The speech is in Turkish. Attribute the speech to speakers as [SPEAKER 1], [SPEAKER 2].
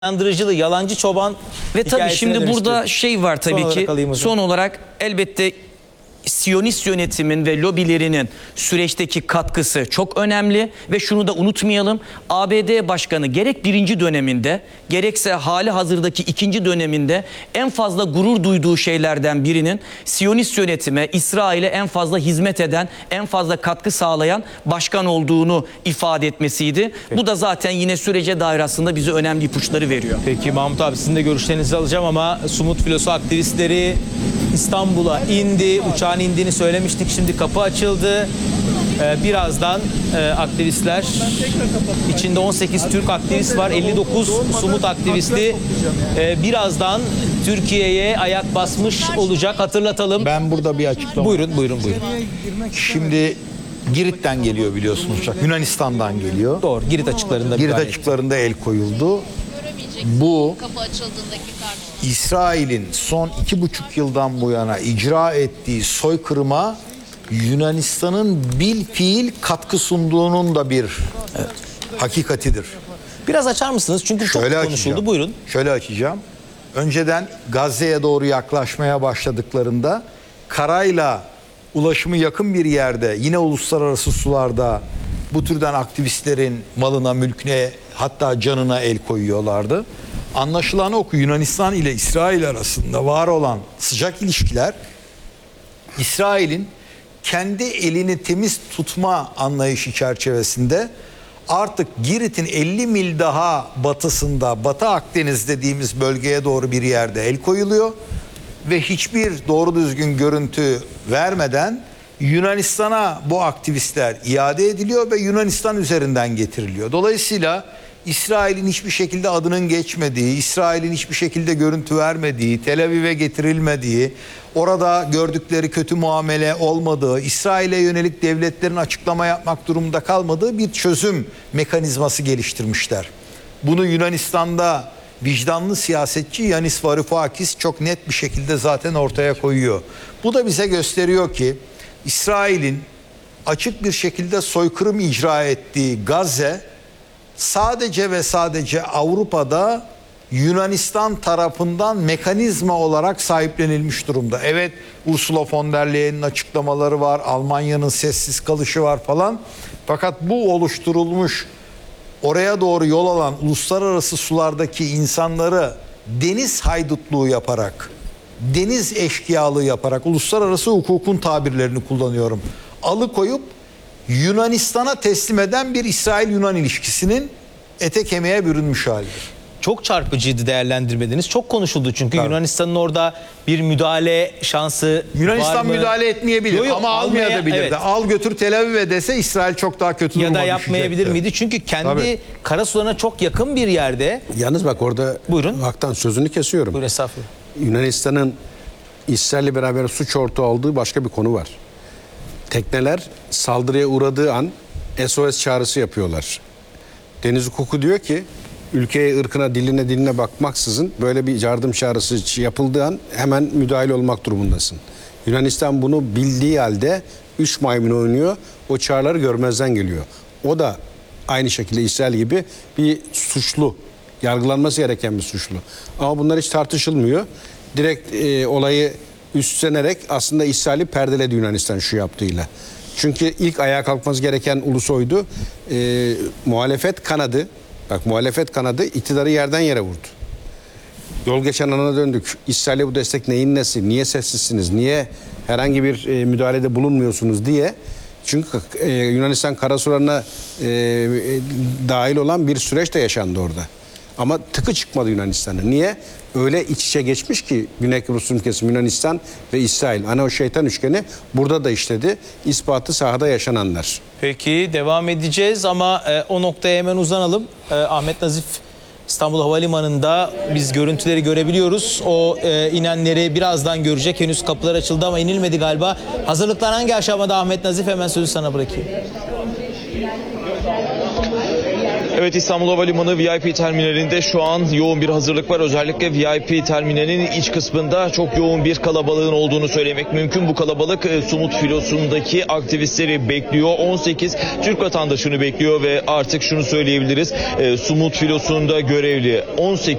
[SPEAKER 1] Yandırıcılığı, yalancı çoban
[SPEAKER 2] ve tabii şimdi burada şey var tabii ki son olarak elbette Siyonist yönetimin ve lobilerinin süreçteki katkısı çok önemli ve şunu da unutmayalım. ABD Başkanı gerek birinci döneminde gerekse hali hazırdaki ikinci döneminde en fazla gurur duyduğu şeylerden birinin Siyonist yönetime, İsrail'e en fazla hizmet eden, en fazla katkı sağlayan başkan olduğunu ifade etmesiydi. Bu da zaten yine sürece dair aslında bize önemli ipuçları veriyor.
[SPEAKER 1] Peki Mahmut abi, sizin de görüşlerinizi alacağım ama Sumut Filosu aktivistleri İstanbul'a indi. Uçağın indiğini söylemiştik. Şimdi kapı açıldı. Birazdan aktivistler, içinde 18 Türk aktivist var, 59 Sumut aktivisti birazdan Türkiye'ye ayak basmış olacak. Hatırlatalım.
[SPEAKER 3] Ben burada bir açıklama.
[SPEAKER 1] Buyurun.
[SPEAKER 3] Şimdi Girit'ten geliyor biliyorsunuz uçak. Yunanistan'dan geliyor.
[SPEAKER 1] Doğru. Girit açıklarında.
[SPEAKER 3] Girit açıklarında el koyuldu. Bu İsrail'in son 2,5 yıldan bu yana icra ettiği soykırıma Yunanistan'ın bilfiil katkı sunduğunun da bir hakikatidir.
[SPEAKER 1] Biraz açar mısınız? Çünkü çok konuşuldu.
[SPEAKER 3] Açacağım.
[SPEAKER 1] Buyurun.
[SPEAKER 3] Şöyle açacağım. Önceden Gazze'ye doğru yaklaşmaya başladıklarında karayla ulaşımı yakın bir yerde, yine uluslararası sularda bu türden aktivistlerin malına, mülküne, hatta canına el koyuyorlardı. Anlaşılan o ki Yunanistan ile İsrail arasında var olan sıcak ilişkiler, İsrail'in kendi elini temiz tutma anlayışı çerçevesinde artık Girit'in 50 mil daha batısında, Batı Akdeniz dediğimiz bölgeye doğru bir yerde el koyuluyor ve hiçbir doğru düzgün görüntü vermeden Yunanistan'a bu aktivistler iade ediliyor ve Yunanistan üzerinden getiriliyor. Dolayısıyla İsrail'in hiçbir şekilde adının geçmediği, İsrail'in hiçbir şekilde görüntü vermediği, Tel Aviv'e getirilmediği, orada gördükleri kötü muamele olmadığı, İsrail'e yönelik devletlerin açıklama yapmak durumunda kalmadığı bir çözüm mekanizması geliştirmişler. Bunu Yunanistan'da vicdanlı siyasetçi Yanis Varoufakis çok net bir şekilde zaten ortaya koyuyor. Bu da bize gösteriyor ki İsrail'in açık bir şekilde soykırım icra ettiği Gazze sadece ve sadece Avrupa'da Yunanistan tarafından mekanizma olarak sahiplenilmiş durumda. Evet, Ursula von der Leyen'in açıklamaları var, Almanya'nın sessiz kalışı var falan. Fakat bu oluşturulmuş, oraya doğru yol alan uluslararası sulardaki insanları deniz haydutluğu yaparak, deniz eşkıyalığı yaparak, uluslararası hukukun tabirlerini kullanıyorum, alıkoyup Yunanistan'a teslim eden bir İsrail-Yunan ilişkisinin ete kemiğe bürünmüş halidir.
[SPEAKER 1] Çok çarpıcıydı değerlendirmediniz. Çok konuşuldu çünkü Yunanistan'ın orada bir müdahale şansı
[SPEAKER 3] Yunanistan
[SPEAKER 1] var mı?
[SPEAKER 3] müdahale etmeyebilir ama almayabilir
[SPEAKER 1] evet.
[SPEAKER 3] de. Al götür Tel Aviv'e dese İsrail çok daha kötü duruma
[SPEAKER 1] ya da yapmayabilir
[SPEAKER 3] düşecekti.
[SPEAKER 1] miydi? Çünkü kendi karasularına çok yakın bir yerde.
[SPEAKER 4] Yalnız bak orada,
[SPEAKER 1] buyurun.
[SPEAKER 4] Hak'tan sözünü kesiyorum.
[SPEAKER 1] Buyurun, estağfurullah.
[SPEAKER 4] Yunanistan'ın İsrail'le beraber suç ortağı olduğu başka bir konu var. Tekneler saldırıya uğradığı an SOS çağrısı yapıyorlar. Deniz hukuku diyor ki ülkeye, ırkına, diline bakmaksızın böyle bir yardım çağrısı yapıldığı an hemen müdahale olmak durumundasın. Yunanistan bunu bildiği halde 3 maymun oynuyor. O çağrıları görmezden geliyor. O da aynı şekilde İsrail gibi bir suçlu. Yargılanması gereken bir suçlu. Ama bunlar hiç tartışılmıyor. Direkt olayı üstlenerek aslında İsrail'i perdeledi Yunanistan şu yaptığıyla. Çünkü ilk ayağa kalkması gereken ulus oydu. Muhalefet kanadı. Bak, muhalefet kanadı iktidarı yerden yere vurdu. Yol geçen ana döndük. İsrail'e bu destek neyin nesi? Niye sessizsiniz? Niye herhangi bir müdahalede bulunmuyorsunuz diye. Çünkü Yunanistan karasularına dahil olan bir süreç de yaşandı orada. Ama tıkı çıkmadı Yunanistan'ın. Niye? Öyle iç içe geçmiş ki Güney Kıbrıs ülkesi, Yunanistan ve İsrail. Hani o şeytan üçgeni burada da işledi. İspatı sahada yaşananlar.
[SPEAKER 1] Peki devam edeceğiz ama o noktaya hemen uzanalım. Ahmet Nazif İstanbul Havalimanı'nda biz görüntüleri görebiliyoruz. O inenleri birazdan görecek. Henüz kapılar açıldı ama inilmedi galiba. Hazırlıklar hangi aşamada Ahmet Nazif? Hemen sözü sana bırakayım.
[SPEAKER 5] Evet, İstanbul Havalimanı VIP terminalinde şu an yoğun bir hazırlık var. Özellikle VIP terminalinin iç kısmında çok yoğun bir kalabalığın olduğunu söylemek mümkün. Bu kalabalık Sumut filosundaki aktivistleri bekliyor. 18 Türk vatandaşını bekliyor ve artık şunu söyleyebiliriz. Sumut filosunda görevli 18